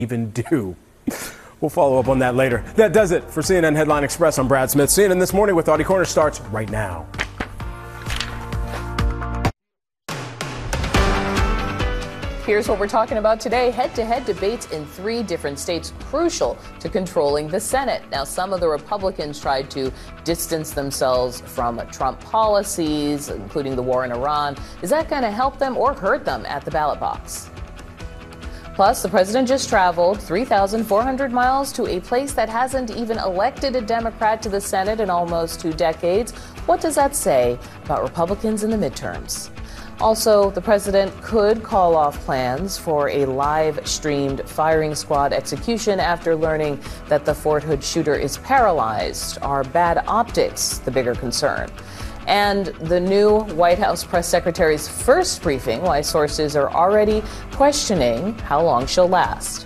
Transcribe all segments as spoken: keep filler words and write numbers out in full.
even do. We'll follow up on that later. That does it for C N N Headline Express. I'm Brad Smith. C N N This Morning with Audie Cornish starts right now. Here's what we're talking about today. Head-to-head debates in three different states crucial to controlling the Senate. Now, some of the Republicans tried to distance themselves from Trump policies, including the war in Iran. Is that going to help them or hurt them at the ballot box? Plus, the president just traveled three thousand four hundred miles to a place that hasn't even elected a Democrat to the Senate in almost two decades. What does that say about Republicans in the midterms? Also, the president could call off plans for a live-streamed firing squad execution after learning that the Fort Hood shooter is paralyzed. Are bad optics the bigger concern? And the new White House press secretary's first briefing, why sources are already questioning how long she'll last.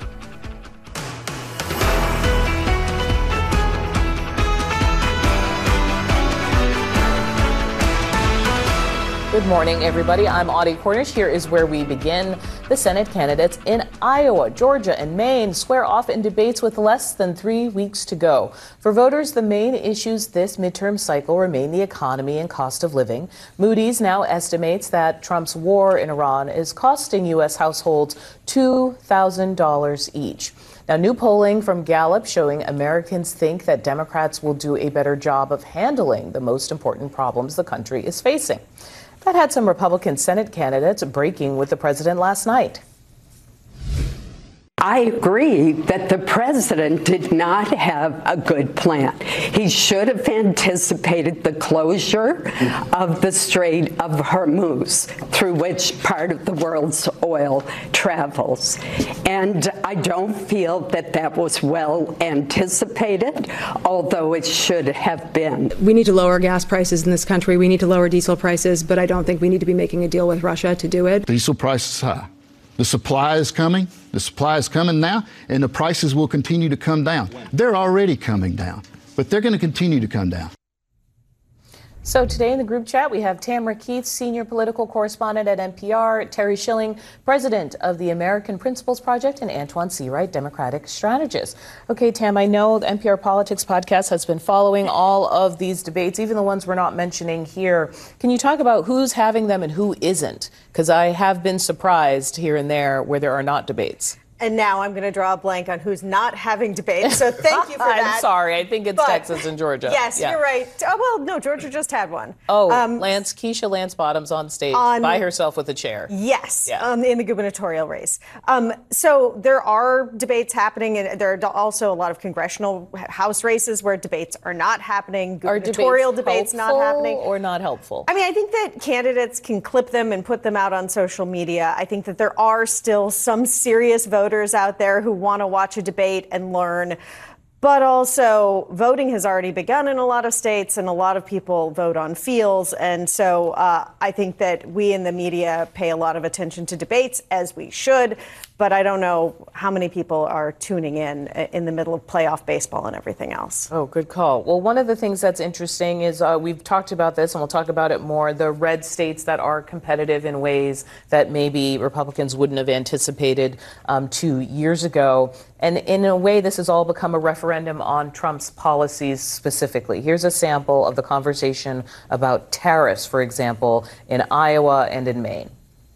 Good morning, everybody. I'm Audie Cornish. Here is where we begin. The Senate candidates in Iowa, Georgia, and Maine square off in debates with less than three weeks to go. For voters, the main issues this midterm cycle remain the economy and cost of living. Moody's now estimates that Trump's war in Iran is costing U S households two thousand dollars each. Now, new polling from Gallup showing Americans think that Democrats will do a better job of handling the most important problems the country is facing. That had some Republican Senate candidates breaking with the president last night. I agree that the president did not have a good plan. He should have anticipated the closure of the Strait of Hormuz, through which part of the world's oil travels. And I don't feel that that was well anticipated, although it should have been. We need to lower gas prices in this country. We need to lower diesel prices, but I don't think we need to be making a deal with Russia to do it. Diesel prices high. The supply is coming. The supply is coming now, and the prices will continue to come down. They're already coming down, but they're going to continue to come down. So today in the group chat, we have Tamara Keith, senior political correspondent at N P R, Terry Schilling, president of the American Principles Project, and Antoine Seawright, Democratic strategist. Okay, Tam, I know the N P R Politics podcast has been following all of these debates, even the ones we're not mentioning here. Can you talk about who's having them and who isn't? Because I have been surprised here and there where there are not debates. And now I'm going to draw a blank on who's not having debates. So thank you for that. I'm sorry. I think it's but, Texas and Georgia. Yes, yeah. You're right. Oh, well, no, Georgia just had one. Oh, um, Lance, Keisha Lance Bottoms on stage on, by herself with a chair. Yes, yeah. um, in the gubernatorial race. Um, so there are debates happening, and there are also a lot of congressional House races where debates are not happening. Gubernatorial are debates, debates not happening. Or not helpful? I mean, I think that candidates can clip them and put them out on social media. I think that there are still some serious voters out there who want to watch a debate and learn. But also, voting has already begun in a lot of states, and a lot of people vote on feels. And so uh, I think that we in the media pay a lot of attention to debates, as we should. But I don't know how many people are tuning in in the middle of playoff baseball and everything else. Oh, good call. Well, one of the things that's interesting is uh, we've talked about this, and we'll talk about it more, the red states that are competitive in ways that maybe Republicans wouldn't have anticipated um, two years ago. And in a way, this has all become a referendum on Trump's policies specifically. Here's a sample of the conversation about tariffs, for example, in Iowa and in Maine.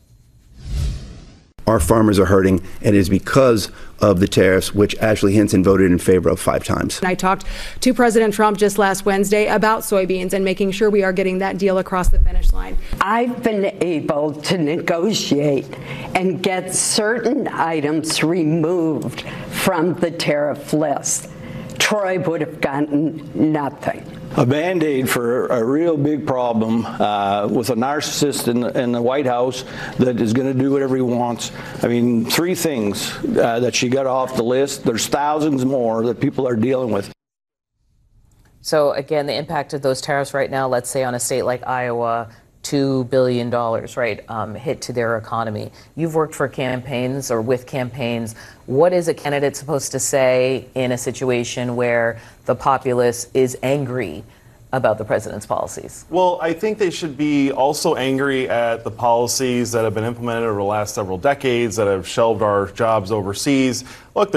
Our farmers are hurting, and it is because of the tariffs, which Ashley Hinton voted in favor of five times. I talked to President Trump just last Wednesday about soybeans and making sure we are getting that deal across the finish line. I've been able to negotiate and get certain items removed from the tariff list. Troy would have gotten nothing. A Band-Aid for a real big problem uh, with a narcissist in the, in the White House that is going to do whatever he wants. I mean, three things uh, that she got off the list. There's thousands more that people are dealing with. So, again, the impact of those tariffs right now, let's say on a state like Iowa, two billion dollars, right, um, hit to their economy. You've worked for campaigns or with campaigns. What is a candidate supposed to say in a situation where the populace is angry about the president's policies? Well, I think they should be also angry at the policies that have been implemented over the last several decades that have shelved our jobs overseas. Look,